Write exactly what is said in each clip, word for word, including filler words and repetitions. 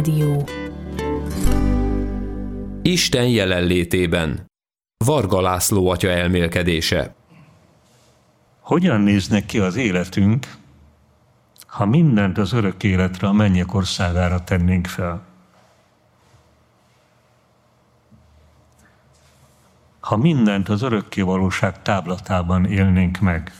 Dió. Isten jelenlétében. Varga László atya elmélkedése. Hogyan néznek ki az életünk, ha mindent az örök életre, a mennyek országára tennénk fel? Ha mindent az örökké valóság táblatában élnénk meg?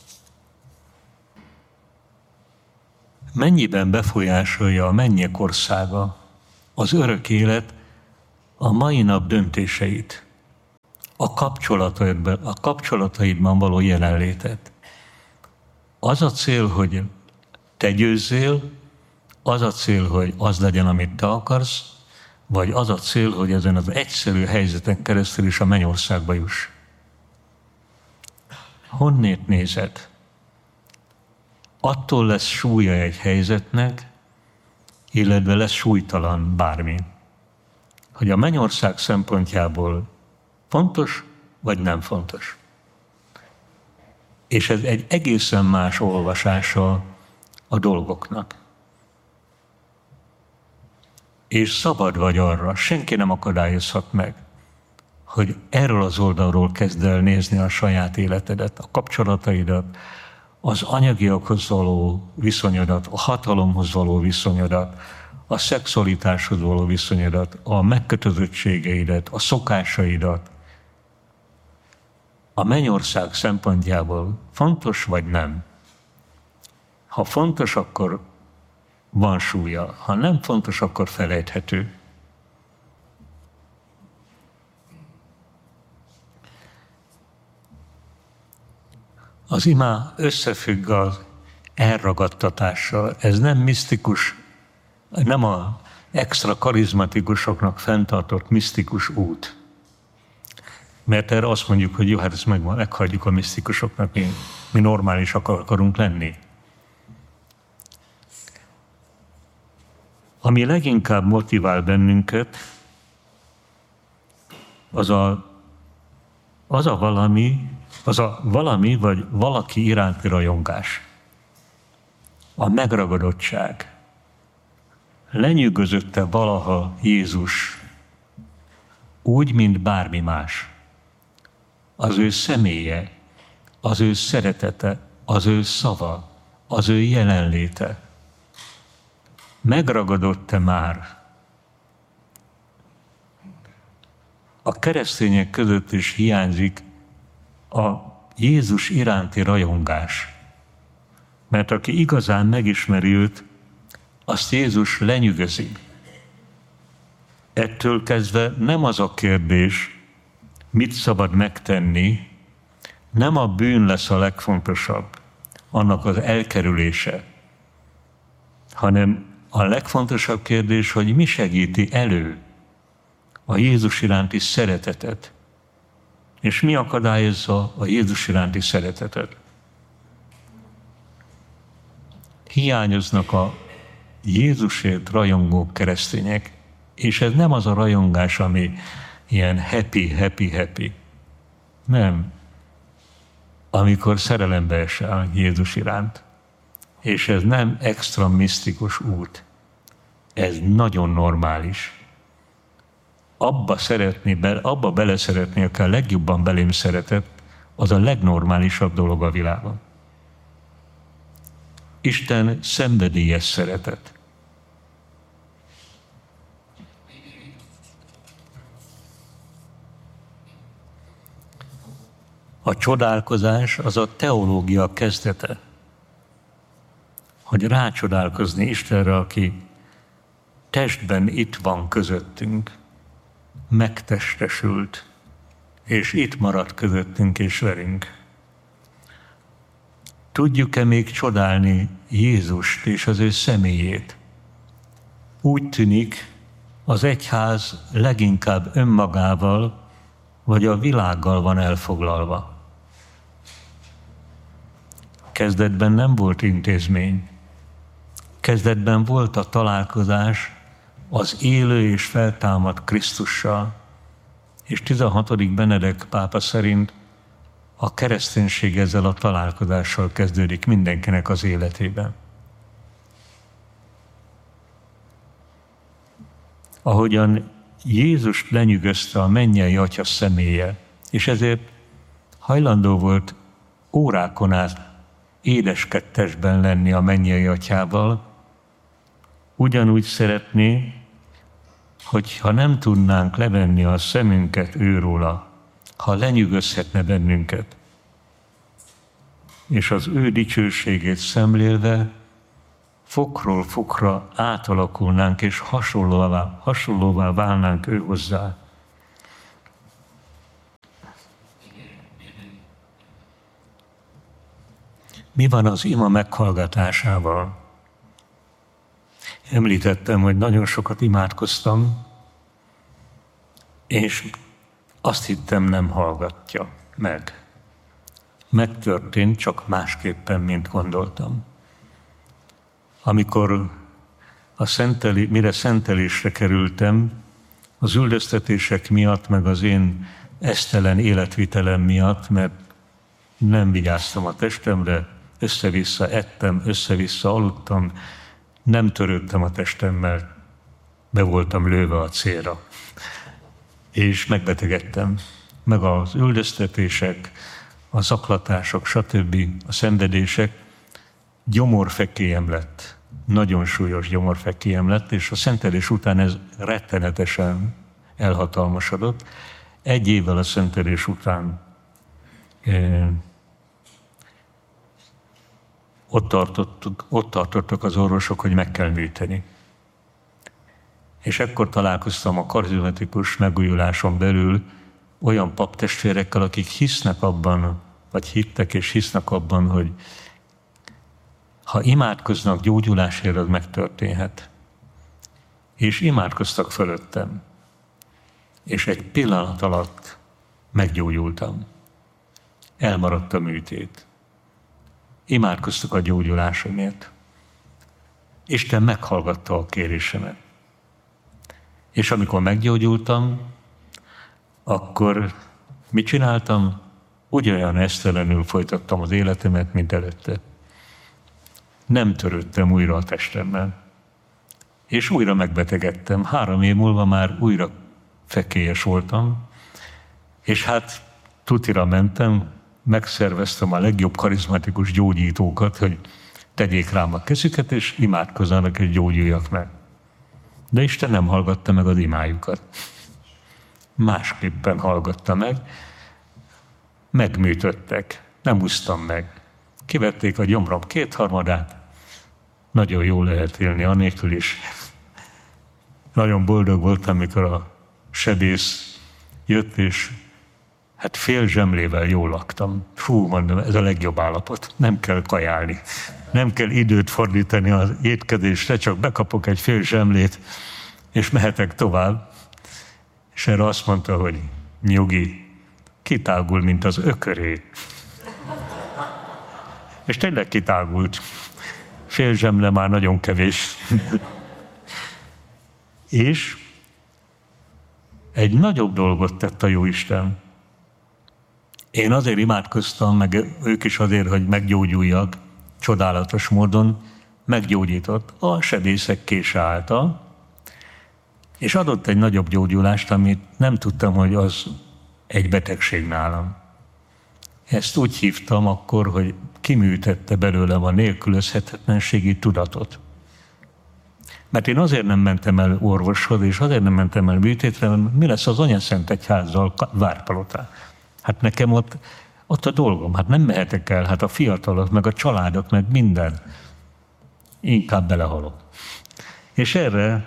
Mennyiben befolyásolja a mennyek országa, az örök élet a mai nap döntéseit, a kapcsolataidban, a kapcsolataidban való jelenlétet? Az a cél, hogy te győzzél, az a cél, hogy az legyen, amit te akarsz, vagy az a cél, hogy ezen az egyszerű helyzeten keresztül is a mennyországba juss? Honnét nézed? Attól lesz súlya egy helyzetnek, illetve lesz súlytalan bármi, hogy a mennyország szempontjából fontos, vagy nem fontos. És ez egy egészen más olvasása a dolgoknak. És szabad vagy arra, senki nem akadályozhat meg, hogy erről az oldalról kezd el nézni a saját életedet, a kapcsolataidat, az anyagiakhoz való viszonyodat, a hatalomhoz való viszonyodat, a szexualitáshoz való viszonyodat, a megkötözöttségeidet, a szokásaidat. A mennyország szempontjából fontos vagy nem? Ha fontos, akkor van súlya, ha nem fontos, akkor felejthető. Az imá összefügg az elragadtatással. Ez nem misztikus, nem a extra karizmatikusoknak fenntartott misztikus út. Mert erre azt mondjuk, hogy jó, hát ezt meg, meghagyjuk a misztikusoknak, mi, mi normálisak akarunk lenni. Ami leginkább motivál bennünket, az a, az a valami, az a valami vagy valaki iránti rajongás. A megragadottság. Lenyűgözötte valaha Jézus úgy, mint bármi más. Az ő személye, az ő szeretete, az ő szava, az ő jelenléte. Megragadott-e már? A keresztények között is hiányzik a Jézus iránti rajongás. Mert aki igazán megismeri őt, azt Jézus lenyűgözi. Ettől kezdve nem az a kérdés, mit szabad megtenni, nem a bűn lesz a legfontosabb, annak az elkerülése, hanem a legfontosabb kérdés, hogy mi segíti elő a Jézus iránti szeretetet, és mi akadályozza a Jézus iránti szeretetet. Hiányoznak a Jézusért rajongó keresztények, és ez nem az a rajongás, ami ilyen happy, happy, happy. Nem. Amikor szerelembe esel Jézus iránt. És ez nem extra misztikus út. Ez nagyon normális. Abba szeretni, abba beleszeretni, aki a legjobban belém szeretett, az a legnormálisabb dolog a világon. Isten szenvedélyes szeretet. A csodálkozás az a teológia kezdete. Hogy rácsodálkozni Istenre, aki testben itt van közöttünk, megtestesült, és itt maradt közöttünk és velünk. Tudjuk-e még csodálni Jézust és az ő személyét? Úgy tűnik, az egyház leginkább önmagával vagy a világgal van elfoglalva. Kezdetben nem volt intézmény. Kezdetben volt a találkozás az élő és feltámadt Krisztussal, és tizenhatodik Benedek pápa szerint a kereszténység ezzel a találkozással kezdődik mindenkinek az életében. ahogyan Jézus lenyűgözte a mennyei Atya személye, és ezért hajlandó volt órákon át édeskettesben lenni a mennyei Atyával, ugyanúgy szeretné, hogyha nem tudnánk levenni a szemünket őróla, ha lenyűgözhetne bennünket, és az ő dicsőségét szemlélve fokról fokra átalakulnánk, és hasonlóvá, hasonlóvá válnánk ő hozzá. Mi van az ima meghallgatásával? Említettem, hogy nagyon sokat imádkoztam, és azt hittem, nem hallgatja meg. Megtörtént, csak másképpen, mint gondoltam. Amikor a szenteli, mire szentelésre kerültem, az üldöztetések miatt, meg az én esztelen életvitelem miatt, mert nem vigyáztam a testemre, össze-vissza ettem, össze-vissza aludtam, nem törődtem a testemmel, be voltam lőve a célra. És megbetegedtem. Meg az üldöztetések, a zaklatások, stb., a szenvedések, gyomorfekélyem lett. Nagyon súlyos gyomorfekélyem lett, és a szentelés után ez rettenetesen elhatalmasodott. Egy évvel a szentelés után eh, ott, tartottuk, ott tartottak az orvosok, hogy meg kell műteni. És ekkor találkoztam a karizmatikus megújuláson belül olyan paptestvérekkel, akik hisznek abban, vagy hittek és hisznek abban, hogy ha imádkoznak gyógyulásért, az megtörténhet. És imádkoztak fölöttem. És egy pillanat alatt meggyógyultam. Elmaradt a műtét. Imádkoztak a gyógyulásomért. Isten meghallgatta a kérésemet. És amikor meggyógyultam, akkor mit csináltam? Ugyanolyan esztelenül folytattam az életemet, mint előtte. Nem törődtem újra a testemmel. És újra megbetegedtem. Három év múlva már újra fekélyes voltam, és hát tutira mentem, megszerveztem a legjobb karizmatikus gyógyítókat, hogy tegyék rám a kezüket, és imádkozzanak, és gyógyuljak meg. De Isten nem hallgatta meg az imájukat. Másképpen hallgatta meg. Megműtöttek. Nem úsztam meg. Kivették a gyomrom kétharmadát. Nagyon jól lehet élni anélkül is. Nagyon boldog voltam, amikor a sebész jött, és hát fél zsemlével jól laktam. Fú, mondom, ez a legjobb állapot. Nem kell kajálni. Nem kell időt fordítani az étkezésre, csak bekapok egy fél zsemlét, és mehetek tovább. És erre azt mondta, hogy nyugi, kitágul, mint az ököré. És tényleg kitágult. Fél zsemle már nagyon kevés. És egy nagyobb dolgot tett a Jóisten. Én azért imádkoztam, meg ők is azért, hogy meggyógyuljak, csodálatos módon meggyógyított a sebészek kése által, és adott egy nagyobb gyógyulást, amit nem tudtam, hogy az egy betegség nálam. Ezt úgy hívtam akkor, hogy kiműtette belőlem a nélkülözhetetlenségi tudatot. Mert én azért nem mentem el orvoshoz, és azért nem mentem el műtétre, mert mi lesz az Anyaszentegyházzal Várpalotán? Hát nekem ott, ott a dolgom, hát nem mehetek el, hát a fiatalok, meg a családok, meg minden. Inkább belehalok. És erre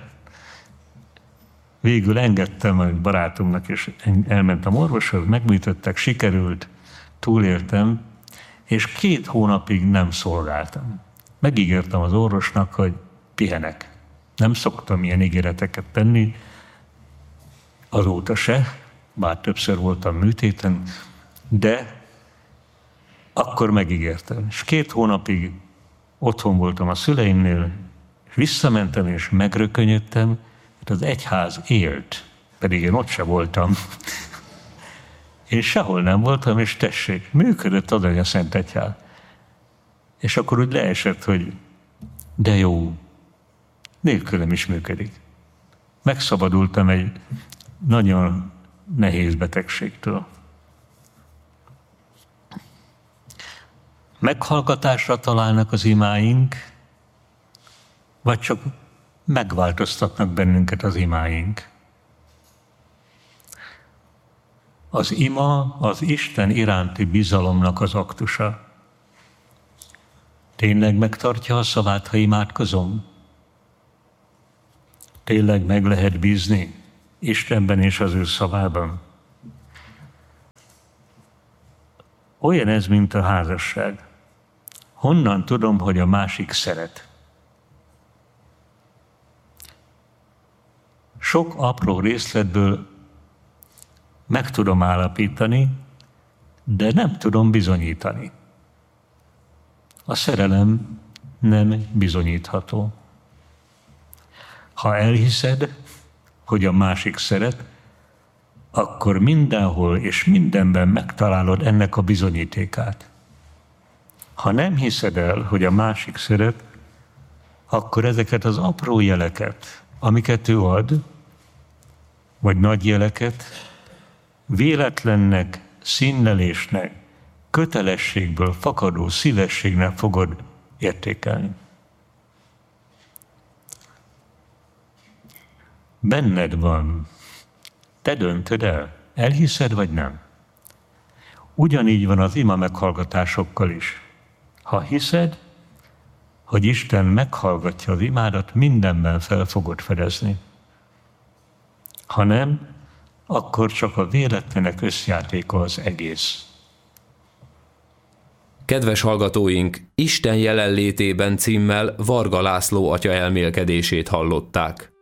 végül engedtem a barátomnak, és elmentem orvoshoz, megműtöttek, sikerült, túléltem, és két hónapig nem szolgáltam. Megígértem az orvosnak, hogy pihenek. Nem szoktam ilyen ígéreteket tenni, azóta se, bár többször voltam műtéten, de akkor megígértem. És két hónapig otthon voltam a szüleimnél, és visszamentem, és megrökönyödtem, mert az egyház élt, pedig én ott se voltam. Én sehol nem voltam, és tessék, működött az Anyaszentegyház. És akkor úgy leesett, hogy de jó, nélkülem is működik. megszabadultam egy nagyon nehéz betegségtől. Meghallgatásra találnak az imáink, vagy csak megváltoztatnak bennünket az imáink. Az ima az Isten iránti bizalomnak az aktusa. Tényleg megtartja a szavát, ha imádkozom? Tényleg meg lehet bízni Istenben és az ő szavában? Olyan ez, mint a házasság. Honnan tudom, hogy a másik szeret? Sok apró részletből meg tudom állapítani, de nem tudom bizonyítani. A szerelem nem bizonyítható. Ha elhiszed, hogy a másik szeret, akkor mindenhol és mindenben megtalálod ennek a bizonyítékát. Ha nem hiszed el, hogy a másik szeret, akkor ezeket az apró jeleket, amiket ő ad, vagy nagy jeleket, véletlennek, színlelésnek, kötelességből fakadó szívességnek fogod értékelni. Benned van. Te döntöd el. Elhiszed, vagy nem? Ugyanígy van az ima meghallgatásokkal is. Ha hiszed, hogy Isten meghallgatja az imádat, mindenben fel fogod fedezni. Ha nem, akkor csak a véletlenek összjátéka az egész. Kedves hallgatóink, Isten jelenlétében címmel Varga László atya elmélkedését hallották.